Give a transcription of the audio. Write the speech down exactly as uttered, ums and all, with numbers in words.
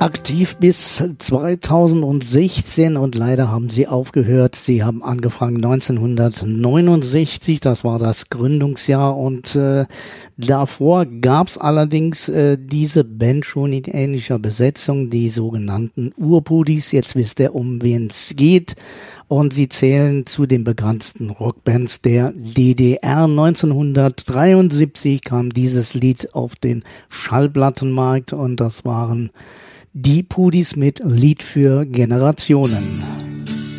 aktiv bis zweitausendsechzehn und leider haben sie aufgehört. Sie haben angefangen neunzehnhundertneunundsechzig, das war das Gründungsjahr, und äh, davor gab's allerdings äh, diese Band schon in ähnlicher Besetzung, die sogenannten Urpudis. Jetzt wisst ihr, um wen es geht. Und sie zählen zu den begrenzten Rockbands der D D R. neunzehnhundertdreiundsiebzig kam dieses Lied auf den Schallplattenmarkt und das waren die Pudis mit Lied für Generationen.